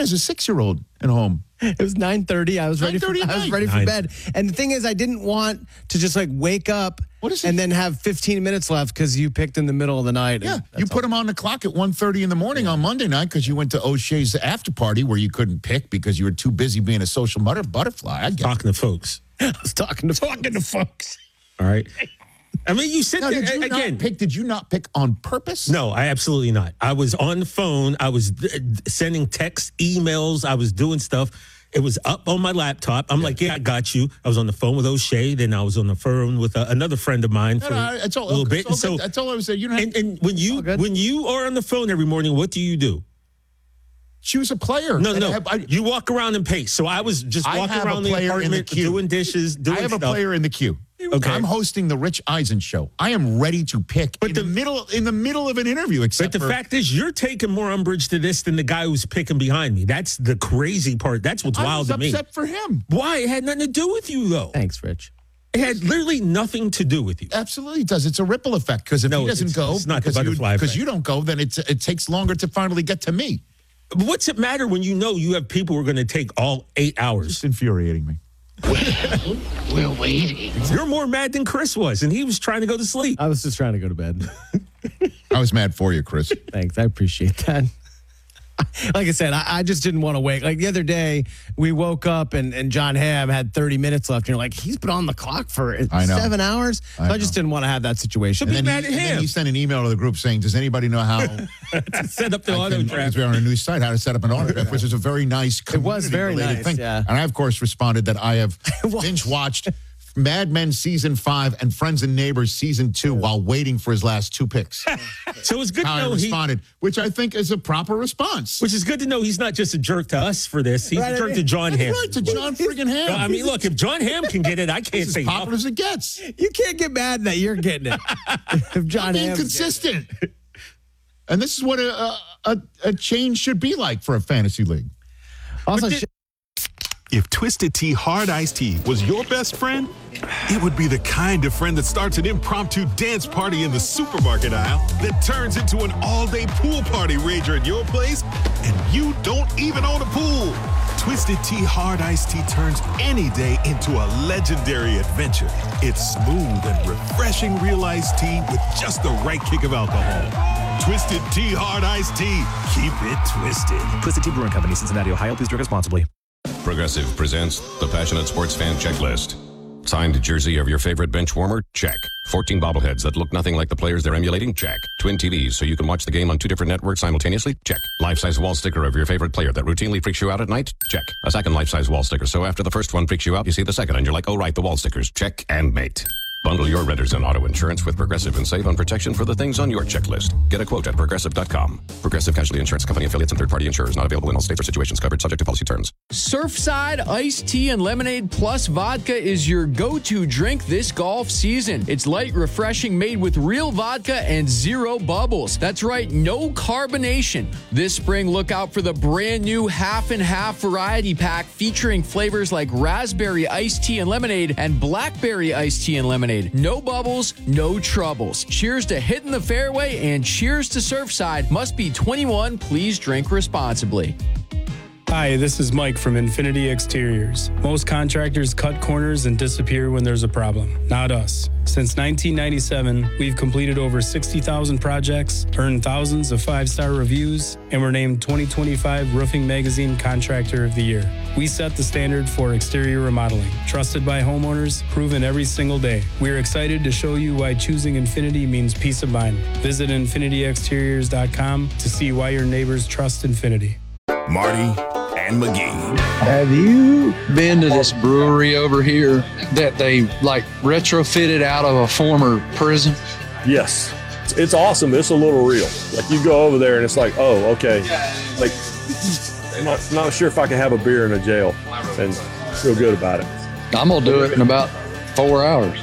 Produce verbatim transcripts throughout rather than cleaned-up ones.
has a six-year-old at home. It was nine thirty. I was ready for I was ready for Nine. bed. And the thing is, I didn't want to just like wake up What is it? and then have fifteen minutes left because you picked in the middle of the night. Yeah, and you put him on the clock at one thirty in the morning on Monday night because you went to O'Shea's after party where you couldn't pick because you were too busy being a social butter- butterfly. I get it. Talking to folks. I was talking to talking to folks. All right. I mean, you sit Now, there did you again. not pick? Did you not pick on purpose? No, I absolutely not. I was on the phone. I was uh, sending texts, emails. I was doing stuff. It was up on my laptop. I'm like, yeah, I got you. I was on the phone with O'Shea. Then I was on the phone with uh, another friend of mine No, for no, that's all, a little bit. That's all, And so, that's all I was saying. You don't have and, and when you when you are on the phone every morning, what do you do? choose a player. No, And no. I have, I, you walk around and pace. So I was just I walking have a around the player in the apartment, queue. doing dishes, doing I have stuff. a player in the queue. Okay. I'm hosting the Rich Eisen show. I am ready to pick But in the- the, middle in the middle of an interview. Except But the for, fact is, you're taking more umbrage to this than the guy who's picking behind me. That's the crazy part. That's what's I wild was to me. upset for him. Why? It had nothing to do with you, though. Thanks, Rich. It had literally nothing to do with you. Absolutely does. It's a ripple effect because if No, he doesn't it's- go, it's not the because you, butterfly because effect. you don't go, then it's, it takes longer to finally get to me. But what's it matter when you know you have people who are going to take all eight hours? It's infuriating me. We're waiting. You're more mad than Chris was, and he was trying to go to sleep. I was just trying to go to bed. I was mad for you, Chris. Thanks. I appreciate that. Like I said, I, I just didn't want to wake. Like the other day, we woke up and, and John Hamm had thirty minutes left. And you're like, he's been on the clock for I know. seven hours. So I I, just know. didn't want to have that situation. Be And then, mad he, at and then him. he sent an email to the group saying, does anybody know how to set up the I auto can- draft? because we're on a new site, how to set up an auto draft, which is a very nice It was very community-related nice, thing. yeah. And I, of course, responded that I have was. binge-watched Mad Men Season five and Friends and Neighbors Season two while waiting for his last two picks. So it's good to How I know he, responded, which I think is a proper response. which is good to know he's not just a jerk to us for this. He's Right, a I jerk mean, to John That's Hamm. right, to John friggin' Hamm. No, I mean, look, if John Hamm can get it, I can't It's say as popular nothing. as it gets. You can't get mad that you're getting it. If John Being Hamm consistent. And this is what a, a, a change should be like for a fantasy league. Also, But If Twisted Tea Hard Iced Tea was your best friend, it would be the kind of friend that starts an impromptu dance party in the supermarket aisle that turns into an all-day pool party rager at your place, and you don't even own a pool. Twisted Tea Hard Iced Tea turns any day into a legendary adventure. It's smooth and refreshing real iced tea with just the right kick of alcohol. Twisted Tea Hard Iced Tea. Keep it twisted. Twisted Tea Brewing Company, Cincinnati, Ohio. Please drink responsibly. Progressive presents the Passionate Sports Fan Checklist. Signed jersey of your favorite bench warmer? Check. fourteen bobbleheads that look nothing like the players they're emulating? Check. Twin T Vs so you can watch the game on two different networks simultaneously? Check. Life-size wall sticker of your favorite player that routinely freaks you out at night? Check. A second life-size wall sticker so after the first one freaks you out, you see the second and you're like, oh right, the wall stickers. Check and mate. Bundle your renters and auto insurance with Progressive and save on protection for the things on your checklist. Get a quote at progressive dot com. Progressive Casualty Insurance Company affiliates and third-party insurers not available in all states or situations covered subject to policy terms. Surfside iced tea and lemonade plus vodka is your go-to drink this golf season. It's light, refreshing, made with real vodka and zero bubbles. That's right, no carbonation. This spring, look out for the brand new half and half variety pack featuring flavors like raspberry iced tea and lemonade and blackberry iced tea and lemonade. No bubbles, no troubles. Cheers to hitting the fairway and cheers to Surfside. Must be twenty-one. Please drink responsibly. Hi, this is Mike from Infinity Exteriors. Most contractors cut corners and disappear when there's a problem. Not us. Since nineteen ninety-seven, we've completed over sixty thousand projects, earned thousands of five-star reviews, and were named twenty twenty-five Roofing Magazine Contractor of the Year. We set the standard for exterior remodeling. Trusted by homeowners, proven every single day. We're excited to show you why choosing Infinity means peace of mind. Visit infinity exteriors dot com to see why your neighbors trust Infinity. Marty and McGee. Have you been to this brewery over here that they like retrofitted out of a former prison? Yes. It's, it's awesome. It's a little real. Like you go over there and it's like, oh, okay. Like, I'm not, not sure if I can have a beer in a jail and feel good about it. I'm going to do it in about four hours.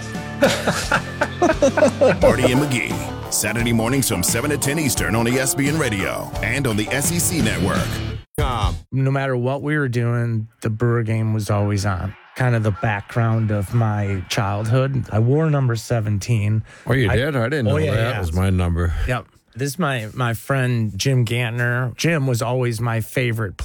Marty and McGee. Saturday mornings from seven to ten Eastern on E S P N Radio and on the S E C Network. No matter what we were doing, the Brewer game was always on. Kind of the background of my childhood. I wore number seventeen. Oh, you I, did? I didn't know oh, yeah, that yeah. was my number. Yep. This is my, my friend Jim Gantner. Jim was always my favorite player.